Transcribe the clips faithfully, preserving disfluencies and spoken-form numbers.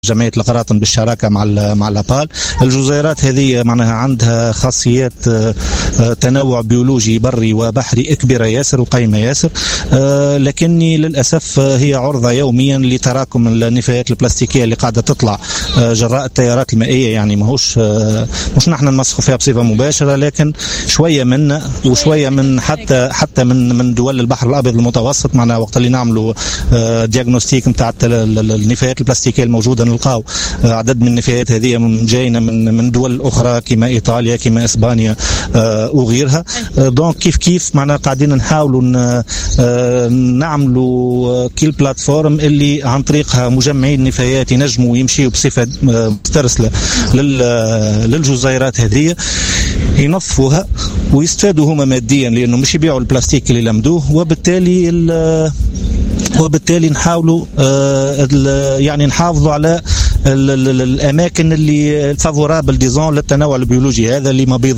جمعية القراطن بالشراكة مع مع لابال. الجزيرات هذه معناها عندها خاصيات تنوع بيولوجي بري وبحري كبيرة ياسر وقيمة ياسر، لكني للأسف هي عرضة يوميا لتراكم النفايات البلاستيكية اللي قاعدة تطلع جراء التيارات المائية. يعني ماهوش مش نحن نمسخوا فيها بصفة مباشرة، لكن شوية منا وشوية من حتى حتى من من دول البحر الأبيض المتوسط. معنا وقت اللي نعملوا دياغنوستيك نتاع النفايات البلاستيكية الموجودة نلقاو عدد من النفايات هذه من جاينا من من دول اخرى كما ايطاليا كما اسبانيا وغيرها. دونك كيف كيف معنا قاعدين نحاولوا نعملوا كل بلاتفورم اللي عن طريقها مجمعين النفايات ينجموا يمشيوا بصفه مسترسله للجزيرات هذه ينظفوها ويستفادوا هما ماديا، لانه مش يبيعوا البلاستيك اللي لمدوه، وبالتالي وبالتالي نحاولوا يعني نحافظوا على الاماكن اللي فافورابل ديزون للتنوع البيولوجي هذا، لمبيض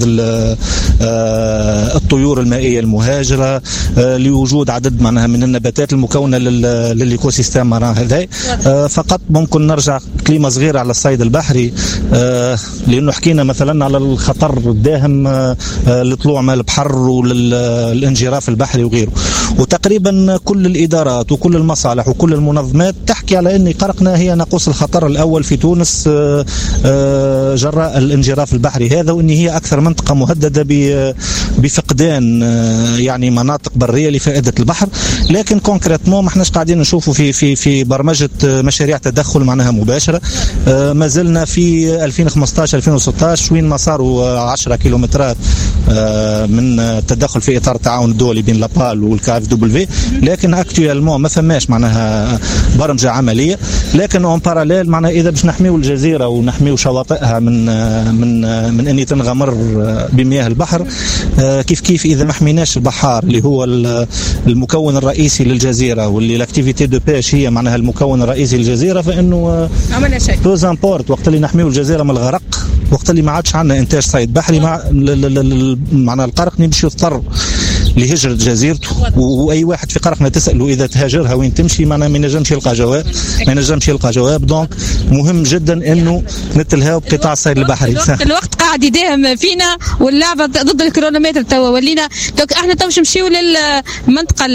الطيور المائيه المهاجره، لوجود عدد معناها من النباتات المكونه للايكو سيستم مران هذا. فقط ممكن نرجع كلمه صغيره على الصيد البحري، لانه حكينا مثلا على الخطر الداهم لطلوع ماء البحر وللانجراف البحري وغيره، وتقريبا كل الادارات وكل المصالح وكل المنظمات تحكي على ان قرقنا هي ناقوس الخطر الاول في تونس جراء الانجراف البحري هذا، وان هي اكثر منطقه مهدده بفقدان يعني مناطق بريه لفائده البحر. لكن كونكريتمون ما احناش قاعدين نشوفوا في في في برمجه مشاريع تدخل معناها مباشره. ما زلنا في ألفين وخمسطاش ألفين وستطاش وين ما صاروا عشرة كيلومترات من التدخل في اطار التعاون الدولي بين لابال والكي اف دبليو، لكن اكتويلمون ما فماش معناها برمجه عمليه. لكن اون باراليل معناها اذا باش نحميو الجزيره ونحميو شواطئها من من من ان تنغمر بمياه البحر، كيف كيف اذا ما حميناش البحار اللي هو المكون الرئيسي للجزيره، واللي لاكتيفيتي دو بيش هي معناها المكون الرئيسي للجزيره، فانه عملنا شيء توز امبورت وقت اللي نحميو الجزيره من الغرق، وقت اللي ما عادش عندنا انتاج صيد بحري مع معناها القرقني باش يضطر لهجرة جزيرته. واي واحد في قرقنا تساله اذا تهاجرها وين تمشي معناها ما ينجمش يلقى جواب ما ينجمش يلقى جواب. دونك مهم جدا انه نتلهاو بقطاع الصيد البحري. الوقت, الوقت قاعد يداهم فينا واللعبه ضد الكرونومتر توا ولينا. دونك احنا تو نمشيو للمنطقه